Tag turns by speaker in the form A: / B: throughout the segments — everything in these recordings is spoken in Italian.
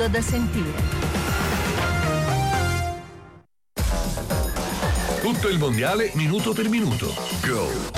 A: modo da sentire.
B: Tutto il mondiale minuto per minuto. Go!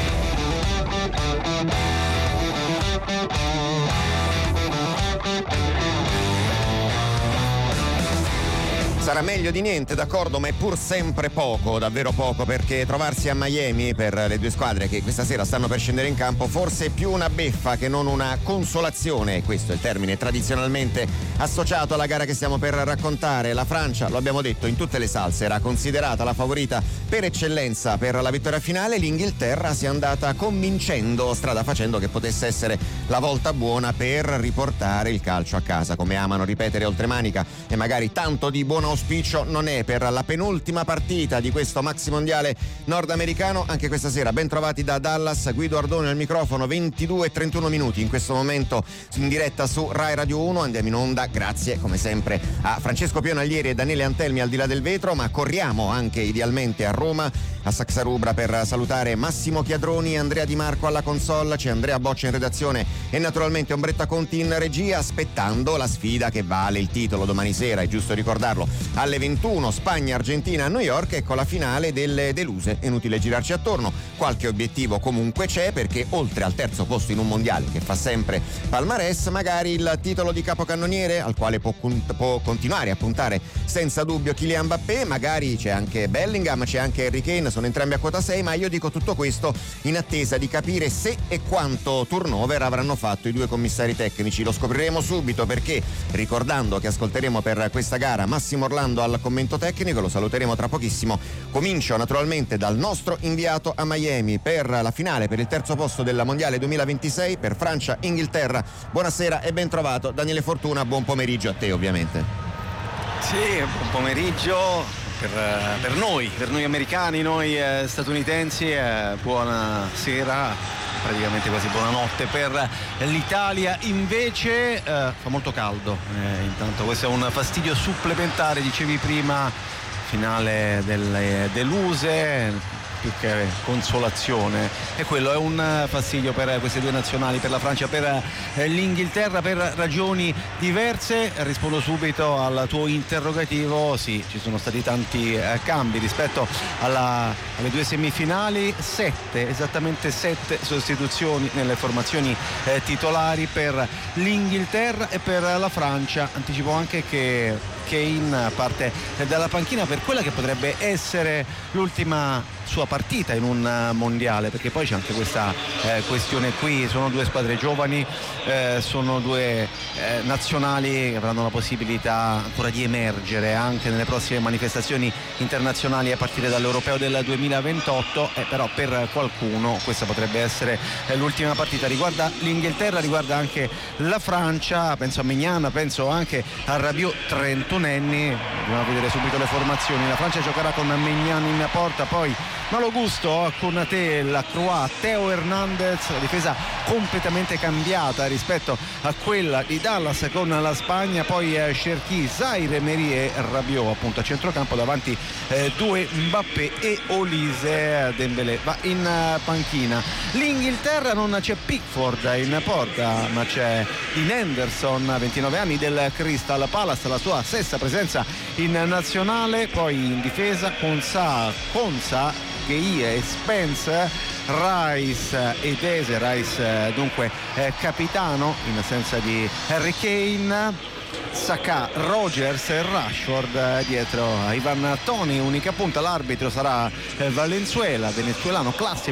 C: Sarà meglio di niente, d'accordo, ma è pur sempre poco, davvero poco, perché trovarsi a Miami per le due squadre che questa sera stanno per scendere in campo forse è più una beffa che non una consolazione. Questo è il termine tradizionalmente associato alla gara che stiamo per raccontare. La Francia, lo abbiamo detto in tutte le salse, era considerata la favorita per eccellenza per la vittoria finale. L'Inghilterra si è andata convincendo, strada facendo, che potesse essere la volta buona per riportare il calcio a casa, come amano ripetere oltremanica, e magari tanto di buon auspicio non è per la penultima partita di questo maxi mondiale nordamericano. Anche questa sera ben trovati da Dallas, Guido Ardone al microfono. 22:31 minuti in questo momento in diretta su Rai Radio 1. Andiamo in onda grazie come sempre a Francesco Pionaglieri e Daniele Antelmi al di là del vetro, ma corriamo anche idealmente a Roma, a Saxa Rubra, per salutare Massimo Chiadroni, Andrea Di Marco alla console, c'è Andrea Boccia in redazione e naturalmente Ombretta Conti in regia, aspettando la sfida che vale il titolo domani sera, è giusto ricordarlo, alle 21 Spagna-Argentina a New York. Ecco la finale delle deluse, è inutile girarci attorno, qualche obiettivo comunque c'è, perché oltre al terzo posto in un mondiale che fa sempre palmarès, magari il titolo di capocannoniere al quale può continuare a puntare senza dubbio Kylian Mbappé, magari c'è anche Bellingham, c'è anche Harry Kane, sono entrambi a quota 6, ma io dico tutto questo in attesa di capire se e quanto turnover avranno fatto i due commissari tecnici. Lo scopriremo subito, perché ricordando che ascolteremo per questa gara Massimo Orlando al commento tecnico, lo saluteremo tra pochissimo. Comincio naturalmente dal nostro inviato a Miami per la finale, per il terzo posto del mondiale 2026, per Francia-Inghilterra. Buonasera e ben trovato Daniele Fortuna, buon pomeriggio a te ovviamente.
D: Sì, buon pomeriggio per noi americani, noi statunitensi, buonasera, praticamente quasi buonanotte per l'Italia. Invece fa molto caldo, intanto questo è un fastidio supplementare, dicevi prima, finale delle deluse, più che consolazione, e quello è un fastidio per queste due nazionali, per la Francia e per l'Inghilterra, per ragioni diverse. Rispondo subito al tuo interrogativo. Sì, ci sono stati tanti cambi rispetto alle due semifinali, esattamente 7 sostituzioni nelle formazioni titolari per l'Inghilterra e per la Francia. Anticipo anche che Kane parte dalla panchina per quella che potrebbe essere l'ultima sua partita in un mondiale, perché poi c'è anche questa questione qui. Sono due squadre giovani, sono due nazionali che avranno la possibilità ancora di emergere anche nelle prossime manifestazioni internazionali a partire dall'Europeo del 2028, però per qualcuno questa potrebbe essere l'ultima partita. Riguarda l'Inghilterra, riguarda anche la Francia, penso a Maignan, penso anche a Rabiot, 31enni. Andiamo a vedere subito le formazioni. La Francia giocherà con Maignan in porta, poi Malo Gusto, Konaté, Lacroix, Theo Hernandez. La difesa completamente cambiata rispetto a quella di Dallas con la Spagna, poi Cherki, Zaire Emery e Rabiot appunto a centrocampo, davanti due Mbappé e Olise. Dembélé va in panchina. L'Inghilterra non c'è Pickford in porta, ma c'è Dean Henderson, 29 anni, del Crystal Palace, la sua sesta presenza in nazionale. Poi in difesa Konsa, Gueye e Spence, Rice ed Eze. Rice dunque capitano in assenza di Harry Kane, Saka, Rogers e Rashford dietro a Ivan Toney. Unica punta, l'arbitro sarà Valenzuela, venezuelano, classe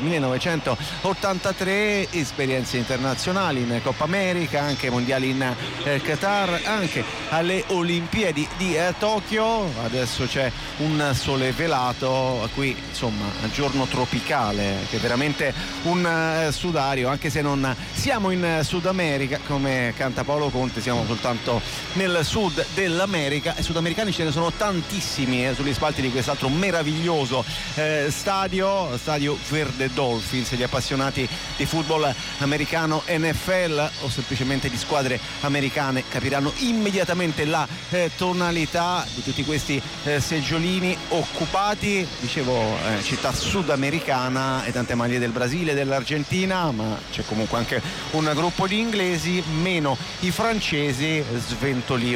D: 1983, esperienze internazionali in Coppa America, anche mondiali in Qatar, anche alle Olimpiadi di Tokyo. Adesso c'è un sole velato qui, insomma giorno tropicale, che è veramente un sudario, anche se non siamo in Sud America come canta Paolo Conte, siamo soltanto nel sud dell'America, e sudamericani ce ne sono tantissimi sugli spalti di quest'altro meraviglioso stadio Verde Dolphins. Gli appassionati di football americano, NFL o semplicemente di squadre americane capiranno immediatamente la tonalità di tutti questi seggiolini occupati. Dicevo città sudamericana e tante maglie del Brasile, dell'Argentina, ma c'è comunque anche un gruppo di inglesi, meno i francesi sventolati